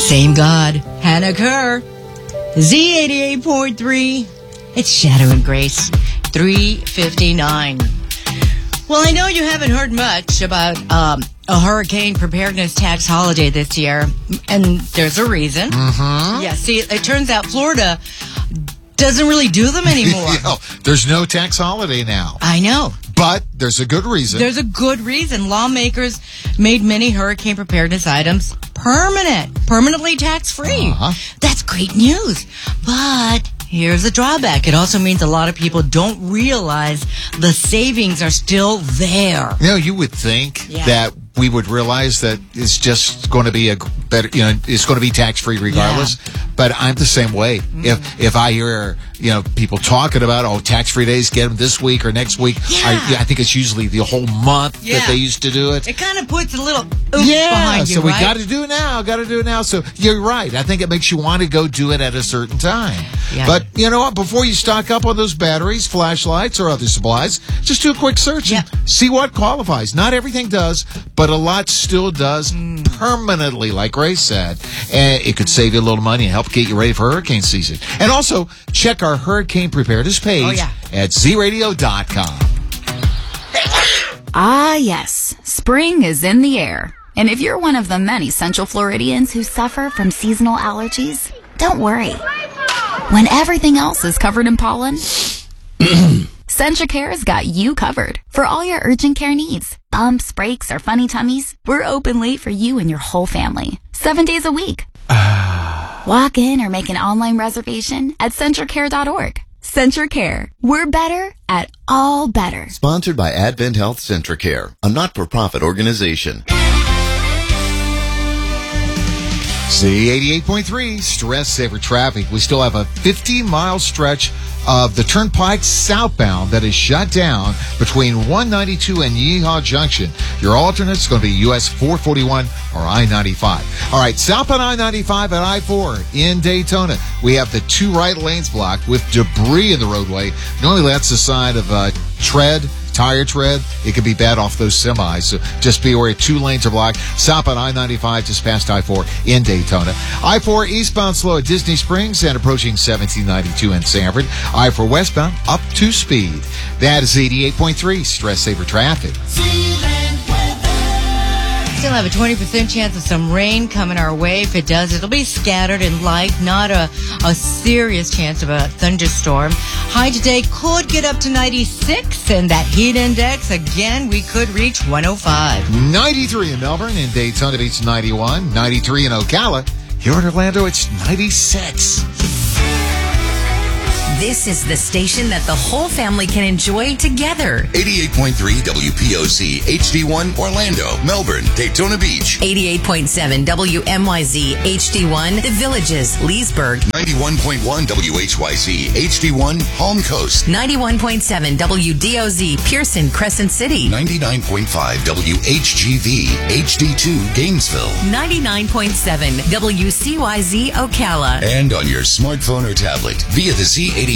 Same God, Hannah Kerr. Z88.3. It's Shadow and Grace. 3:59. Well, I know you haven't heard much about a hurricane preparedness tax holiday this year, and there's a reason. Mm-hmm. Yeah, see, it turns out Florida doesn't really do them anymore. There's no tax holiday now. I know. But there's a good reason. There's a good reason. Lawmakers made many hurricane preparedness items permanently tax-free. That's great news. But here's a drawback. It also means a lot of people don't realize the savings are still there. You would think that we would realize that it's just going to be a better, it's going to be tax-free regardless. Yeah. But I'm the same way. If I hear, people talking about, tax-free days, get them this week or next week, I think it's usually the whole month that they used to do it. It kind of puts a little oomph behind you, so we got to do it now. So you're right. I think it makes you want to go do it at a certain time. Yeah. But you know what? Before you stock up on those batteries, flashlights, or other supplies, just do a quick search and see what qualifies. Not everything does, but a lot still does permanently, like Grace said. And it could save you a little money and help get you ready for hurricane season. And also, check our hurricane preparedness page at zradio.com. Ah, yes. Spring is in the air. And if you're one of the many Central Floridians who suffer from seasonal allergies, don't worry. When everything else is covered in pollen, CentraCare's got you covered for all your urgent care needs. Bumps, breaks, or funny tummies, we're open late for you and your whole family. 7 days a week. Walk in or make an online reservation at CentraCare.org. CentraCare. We're better at all better. Sponsored by Advent Health CentraCare, a not-for-profit organization. Z88.3, Stress Saver Traffic. We still have a 50-mile stretch of the Turnpike southbound that is shut down between 192 and Yeehaw Junction. Your alternate's going to be US 441 or I-95. All right, southbound I-95 at I-4 in Daytona. We have the 2 right lanes blocked with debris in the roadway. Normally that's the sign of tire tread. It could be bad off those semis. So just be aware 2 lanes are blocked. Southbound I-95 just past I-4 in Daytona. I-4 eastbound slow at Disney Springs and approaching 1792 in Sanford. I-4 westbound up to speed. That is 88.3 Stress Saver Traffic. Still have a 20% chance of some rain coming our way. If it does, it'll be scattered and light, not a serious chance of a thunderstorm. High today could get up to 96, and that heat index, again, we could reach 105. 93 in Melbourne, in Daytona Beach 91, 93 in Ocala. Here in Orlando, it's 96. This is the station that the whole family can enjoy together. 88.3 WPOC, HD1, Orlando, Melbourne, Daytona Beach. 88.7 WMYZ, HD1, The Villages, Leesburg. 91.1 WHYZ, HD1, Palm Coast. 91.7 WDOZ, Pearson, Crescent City. 99.5 WHGV, HD2, Gainesville. 99.7 WCYZ, Ocala. And on your smartphone or tablet via the